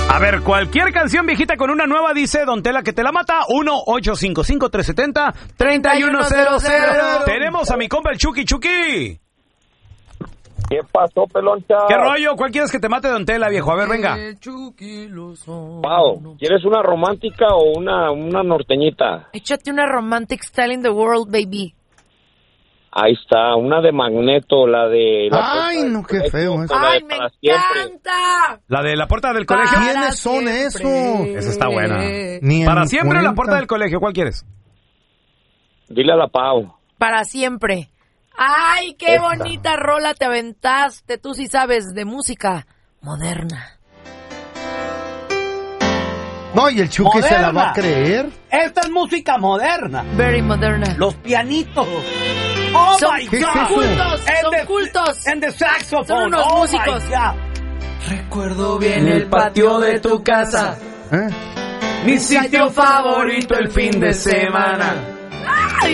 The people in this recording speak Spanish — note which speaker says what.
Speaker 1: A ver, cualquier canción viejita con una nueva, dice Don Tela que te la mata. 1-855-370-3100. Tenemos a mi compa el Chucky. Chucky.
Speaker 2: ¿Qué pasó, peloncha?
Speaker 1: ¿Qué rollo? ¿Cuál quieres que te mate, Don Tela, viejo? A ver, venga.
Speaker 2: Pau, ¿quieres una romántica o una norteñita?
Speaker 3: Échate una romantic style in the world, baby.
Speaker 2: Ahí está, una de Magneto, la de...
Speaker 4: Ay, no, qué feo eso.
Speaker 3: ¡Ay, me encanta!
Speaker 1: ¿La de la puerta del colegio?
Speaker 4: ¿Quiénes son esos?
Speaker 1: Esa está buena.
Speaker 4: Ni
Speaker 1: Para
Speaker 4: en
Speaker 1: siempre
Speaker 4: cuenta.
Speaker 1: la puerta del colegio. ¿Cuál quieres?
Speaker 2: Dile a la Pau.
Speaker 3: Para siempre. ¡Ay, qué bonita rola te aventaste! Tú sí sabes de música moderna.
Speaker 4: No, y el Chucky
Speaker 5: Moderna.
Speaker 4: se la va a creer.
Speaker 5: Esta es música moderna.
Speaker 3: Very moderna.
Speaker 5: Los pianitos. ¡Oh,
Speaker 3: Son
Speaker 5: my
Speaker 4: ¿qué es
Speaker 5: God!
Speaker 4: eso?
Speaker 3: cultos,
Speaker 5: And
Speaker 3: son
Speaker 5: the-
Speaker 3: cultos.
Speaker 5: And the saxophone.
Speaker 3: Son unos
Speaker 5: Oh,
Speaker 3: músicos.
Speaker 5: my God.
Speaker 3: Recuerdo bien el patio de tu casa.
Speaker 4: ¿Eh?
Speaker 3: Mi sitio favorito el fin de semana.